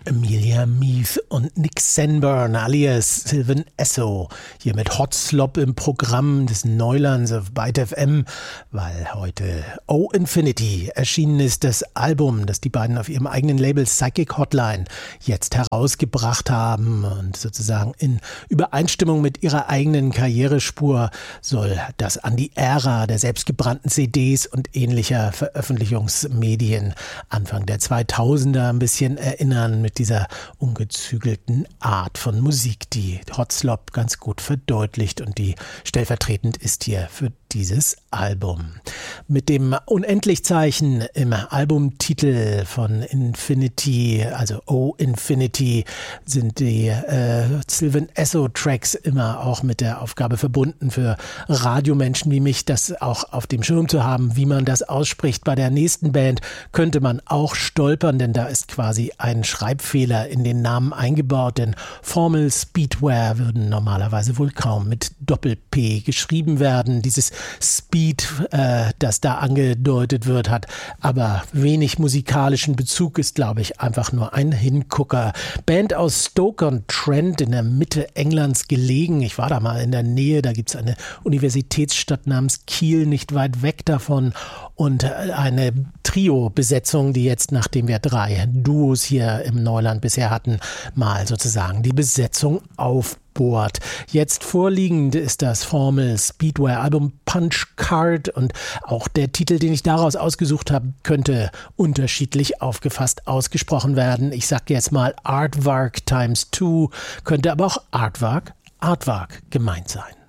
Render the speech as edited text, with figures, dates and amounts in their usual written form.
Emilia Meath und Nick Sanborn alias Sylvan Esso hier mit Hot Slop im Programm des Neulands auf Byte FM, weil heute Oh Infinity erschienen ist, das Album, das die beiden auf ihrem eigenen Label Psychic Hotline jetzt herausgebracht haben, und sozusagen in Übereinstimmung mit ihrer eigenen Karrierespur soll das an die Ära der selbstgebrannten CDs und ähnlicher Veröffentlichungsmedien Anfang der 2000er ein bisschen erinnern, mit dieser ungezügelten Art von Musik, die Hot Slop ganz gut verdeutlicht und die stellvertretend ist hier für dieses Album. Mit dem Unendlichzeichen im Albumtitel von Infinity, also Oh Infinity, sind die Sylvan Esso Tracks immer auch mit der Aufgabe verbunden, für Radiomenschen wie mich das auch auf dem Schirm zu haben, wie man das ausspricht. Bei der nächsten Band könnte man auch stolpern, denn da ist quasi ein Schreibfehler in den Namen eingebaut, denn Formal Speedware würden normalerweise wohl kaum mit Doppel-P geschrieben werden. Dieses Speed, das da angedeutet wird, hat aber wenig musikalischen Bezug, ist, glaube ich, einfach nur ein Hingucker. Band aus Stoke-on-Trent in der Mitte Englands gelegen. Ich war da mal in der Nähe, da gibt es eine Universitätsstadt namens Kiel, nicht weit weg davon, und eine Trio-Besetzung, die jetzt, nachdem wir 3 Duos hier im Neuland bisher hatten, mal sozusagen die Besetzung aufbohrt. Jetzt vorliegend ist das Formal Speedware Album Punch Card, und auch der Titel, den ich daraus ausgesucht habe, könnte unterschiedlich aufgefasst ausgesprochen werden. Ich sage jetzt mal Aardvark × 2, könnte aber auch Aardvark gemeint sein.